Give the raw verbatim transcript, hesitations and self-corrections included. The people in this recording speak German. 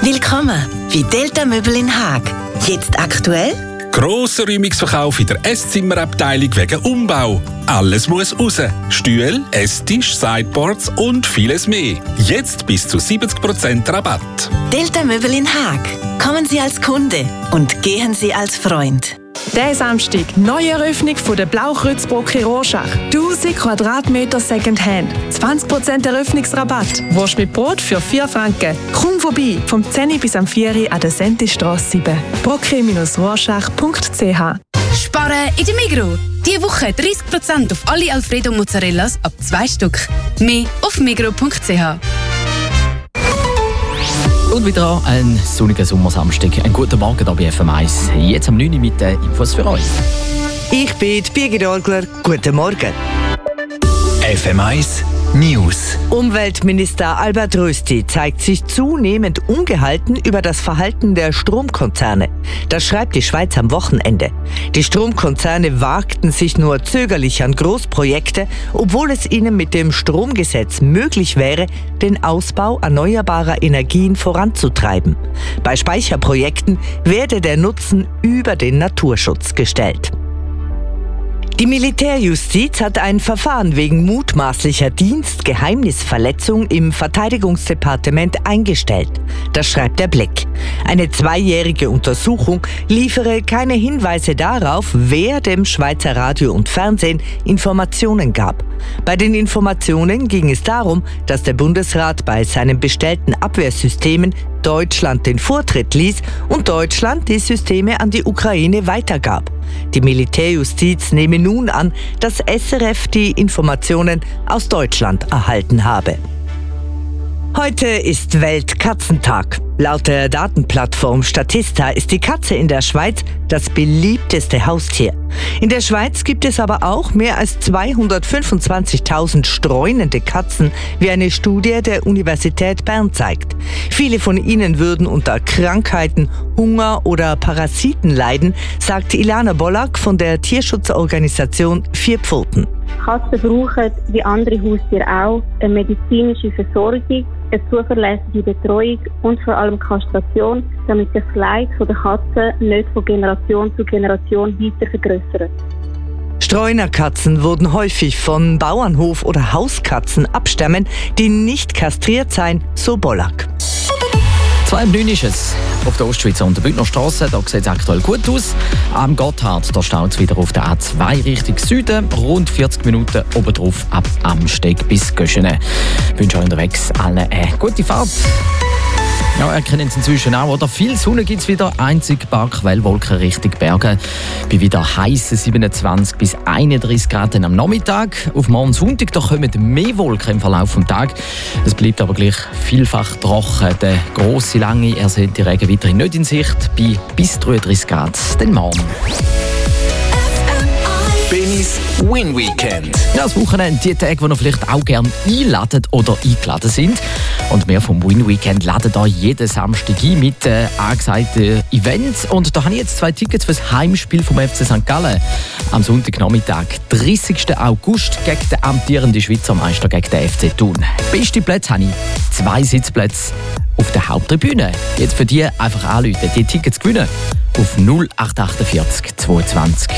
Willkommen bei Delta Möbel in Haag. Jetzt aktuell? Grosser Räumungsverkauf in der Esszimmerabteilung wegen Umbau. Alles muss raus. Stühle, Esstisch, Sideboards und vieles mehr. Jetzt bis zu siebzig Prozent Rabatt. Delta Möbel in Haag. Kommen Sie als Kunde und gehen Sie als Freund. Der Samstag, neue Eröffnung von der Blaukreuzbrücke Rorschach. tausend Quadratmeter Secondhand. zwanzig Prozent Eröffnungsrabatt. Wurst mit Brot für vier Franken. Komm vorbei, vom zehn bis am vier an der Sentistrasse sieben. brocke Rorschach punkt c h. Sparen in der Migros. Diese Woche dreißig Prozent auf alle Alfredo Mozzarellas ab zwei Stück. Mehr auf migros punkt c h. Und wieder ein sonniger Sommersamstag. Einen guten Morgen hier bei F M eins. Jetzt am neun Uhr mit den Infos für euch. Ich bin Birgit Orgler. Guten Morgen. F M eins News. Umweltminister Albert Rösti zeigt sich zunehmend ungehalten über das Verhalten der Stromkonzerne. Das schreibt die Schweiz am Wochenende. Die Stromkonzerne wagten sich nur zögerlich an Großprojekte, obwohl es ihnen mit dem Stromgesetz möglich wäre, den Ausbau erneuerbarer Energien voranzutreiben. Bei Speicherprojekten werde der Nutzen über den Naturschutz gestellt. Die Militärjustiz hat ein Verfahren wegen mutmaßlicher Dienstgeheimnisverletzung im Verteidigungsdepartement eingestellt. Das schreibt der Blick. Eine zweijährige Untersuchung liefere keine Hinweise darauf, wer dem Schweizer Radio und Fernsehen Informationen gab. Bei den Informationen ging es darum, dass der Bundesrat bei seinen bestellten Abwehrsystemen Deutschland den Vortritt ließ und Deutschland die Systeme an die Ukraine weitergab. Die Militärjustiz nehme nun an, dass S R F die Informationen aus Deutschland erhalten habe. Heute ist Weltkatzentag. Laut der Datenplattform Statista ist die Katze in der Schweiz das beliebteste Haustier. In der Schweiz gibt es aber auch mehr als zweihundertfünfundzwanzigtausend streunende Katzen, wie eine Studie der Universität Bern zeigt. Viele von ihnen würden unter Krankheiten, Hunger oder Parasiten leiden, sagt Ilana Bollack von der Tierschutzorganisation Vier Pfoten. Katzen brauchen, wie andere Haustiere auch, eine medizinische Versorgung, eine zuverlässige Betreuung und vor allem Kastration, damit sich das Leid der Katzen nicht von Generation zu Generation weiter vergrößert. Streunerkatzen wurden häufig von Bauernhof- oder Hauskatzen abstammen, die nicht kastriert seien, so Bollack. zwei Uhr neun ist es. Auf der Ostschweizer und der Bündner Strasse, da sieht es aktuell gut aus. Am Gotthard, da staut es wieder auf der A zwei Richtung Süden. Rund vierzig Minuten obendrauf ab Amsteg bis Göschene. Ich wünsche euch unterwegs allen eine gute Fahrt. Ja, erkennen Sie inzwischen auch, oder? Viel Sonne gibt es wieder, einzig paar Quellwolken Richtung Berge. Bei wieder heißen siebenundzwanzig bis einunddreißig Grad am Nachmittag. Auf morgen Sonntag da kommen mehr Wolken im Verlauf des Tages. Es bleibt aber gleich vielfach trocken. Der grosse, lange, ersehnte Regen weiterhin nicht in Sicht. Bei bis dreiunddreißig Grad den Morgen. Benis Win Weekend. Ja, das Wochenende, die Tage, die ihr vielleicht auch gerne einladen oder eingeladen sind. Und wir vom Win Weekend laden da jeden Samstag ein mit äh, angesagten Events. Und da habe ich jetzt zwei Tickets für das Heimspiel vom F C Sankt Gallen. Am Sonntagnachmittag, dreißigsten August, gegen den amtierenden Schweizer Meister, gegen den F C Thun. Beste Plätze habe ich, zwei Sitzplätze auf der Haupttribüne. Jetzt für die einfach anrufen, die Tickets gewinnen auf null acht vier acht zweiundzwanzig